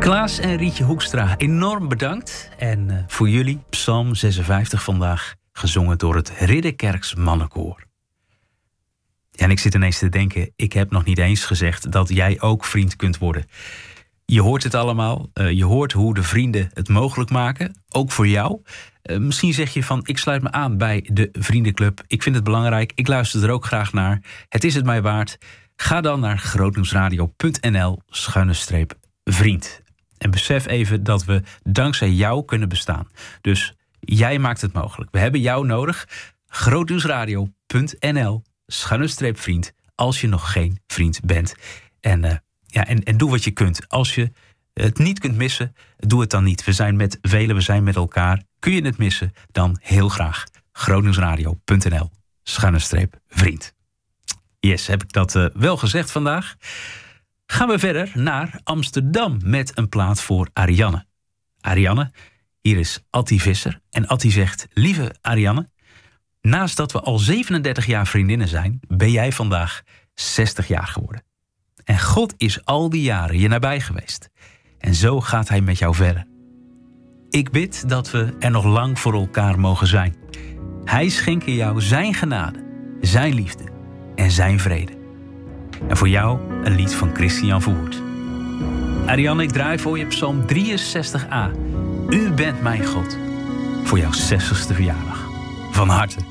Klaas en Rietje Hoekstra, enorm bedankt. En voor jullie Psalm 56 vandaag, gezongen door het Ridderkerks Mannenkoor. Ja, en ik zit ineens te denken, ik heb nog niet eens gezegd dat jij ook vriend kunt worden. Je hoort het allemaal, je hoort hoe de vrienden het mogelijk maken, ook voor jou. Misschien zeg je van, ik sluit me aan bij de vriendenclub. Ik vind het belangrijk, ik luister er ook graag naar. Het is het mij waard. Ga dan naar grootnieuwsradio.nl/vriend. En besef even dat we dankzij jou kunnen bestaan. Dus jij maakt het mogelijk. We hebben jou nodig. grootnieuwsradio.nl/vriend als je nog geen vriend bent. En doe wat je kunt. Als je het niet kunt missen, doe het dan niet. We zijn met velen, we zijn met elkaar. Kun je het missen, dan heel graag. grootnieuwsradio.nl/vriend. Yes, heb ik dat wel gezegd vandaag. Gaan we verder naar Amsterdam met een plaat voor Arianne. Arianne, hier is Attie Visser. En Attie zegt, lieve Arianne, naast dat we al 37 jaar vriendinnen zijn, ben jij vandaag 60 jaar geworden. En God is al die jaren je nabij geweest. En zo gaat hij met jou verder. Ik bid dat we er nog lang voor elkaar mogen zijn. Hij schenkt jou zijn genade, zijn liefde en zijn vrede. En voor jou een lied van Christian Verwoerd. Arianne, ik draai voor je Psalm 63a. U bent mijn God. Voor jouw 60ste verjaardag. Van harte